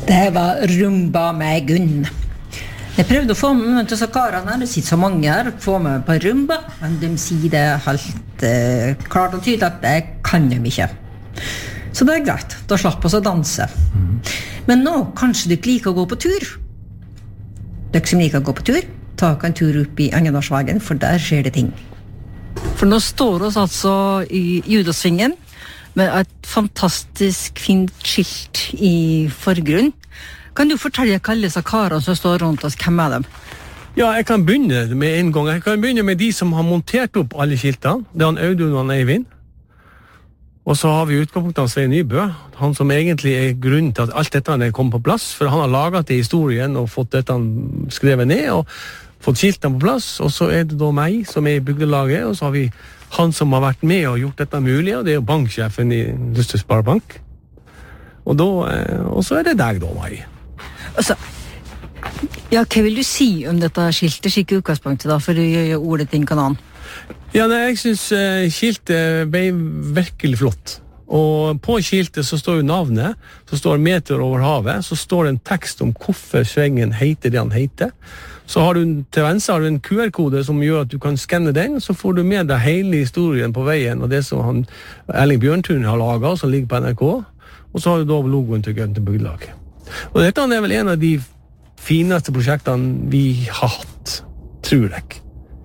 Det var rumba med Gunn. Jeg prøvde å få med til så karene her, det sitter så mange her, få med på rumba, men de sier det helt klart og tydelig at det kan de ikke. Så det greit, da slapp oss å danse. Men nå, kanskje du ikke liker å gå på tur? Dere som liker å gå på tur, ta en tur opp i Angedalsvegen, for der skjer det ting. For nå står oss altså i Judasvingen, med et fantastisk fint skilt i forgrunn. Kan du fortelle hva alle disse karene som står rundt oss, hvem dem? Ja, jeg kan begynne med en gang. Jeg kan begynne med de som har montert opp alle skiltene. Det er han Audun og han Eivind. Og så har vi utgangspunktet av Svein Nybø, han som egentlig er grunnen til at alt dette er kommet på plass, for han har laget det i historien og fått dette skrevet ned og fått skiltene på plass, og så er det da meg som er i bygdelaget, og så har vi han som har vært med og gjort dette mulig, og det er jo banksjefen i Lystø Sparebank. Og så er det deg da, Mai. Altså, ja, hva vil du si om dette skiltet, skikke utgangspunktet da, for å gjøre ordet til en kanan? Ja, jeg synes skiltet ble virkelig flott. Og på skiltet så står jo navnet, så står meter over havet, så står det en tekst om hvorfor svengen heter det han heter. Så har du til venstre har du en QR-kode som gjør at du kan skanne den, så får du med deg hele historien på veien, og det som Erling Bjørntun har laget, som ligger på NRK, og så har du da logoen til Gønte Bygdelag. Og dette er vel en av de fineste prosjektene vi har hatt, tror jeg.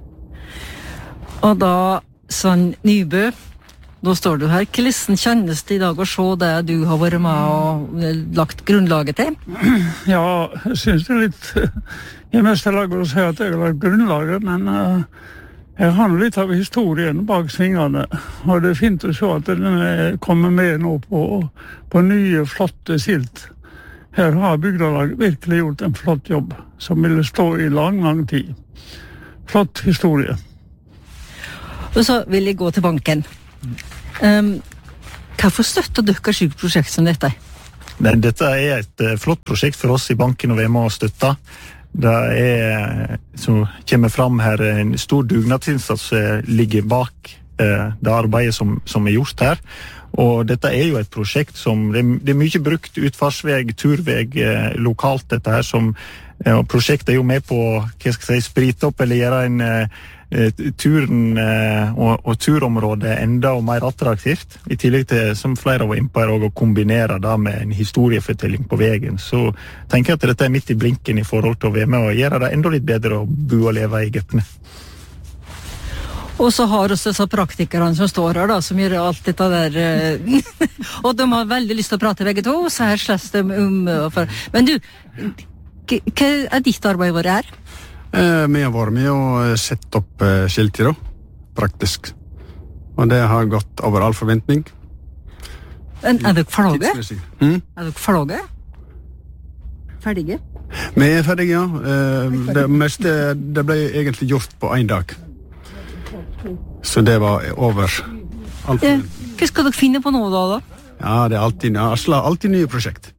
Og da, Svein Nybø, da står du her. Hvordan kjennes det i dag å se det du har vært med og lagt grunnlaget til? Ja, jeg synes det litt i meste laget å si at jeg har lagt grunnlaget, men jeg har litt av historien bak svingene, og det er fint å se at den kommer med nå på nye, flotte skilt. Her har bygdelaget virkelig gjort en flott jobb, som ville stå i lang tid. Flott historie. Og så vil jeg gå til banken. Hvorfor støtter dere sykt prosjekt som dette? Dette er et flott prosjekt for oss i banken å være med og støtte. Det er, som kommer fram her, en stor dugnadsinnsats som ligger bak det arbeidet som er gjort her. Og dette er jo et prosjekt som, det er mye brukt utfartsveg, turveg lokalt dette her, og prosjektet er jo med på, hva skal jeg si, sprite opp eller gjøre en turen og turområdet enda mer attraktivt, i tillegg til, som flere var inne på her, å kombinere det med en historiefortelling på veien. Så tenker jeg at dette er midt i blinken i forhold til å være med og gjøre det enda litt bedre å bo og leve i Gøpne. Og så har også disse praktikerne som står her da, som gjør alt dette der, og de har veldig lyst til å prate begge to, så her slåss de om. Men du, hva er ditt arbeid vært her? Vi har vært med og sett opp skilter da, praktisk. Og det har gått over all forventning. Er dere ferdige? Er dere ferdige? Ferdige? Vi er ferdige, ja. Det meste det ble egentlig gjort på en dag. Så det var over all forventning. Hva skal dere finne på nå da? Ja, det er alltid nye prosjekt.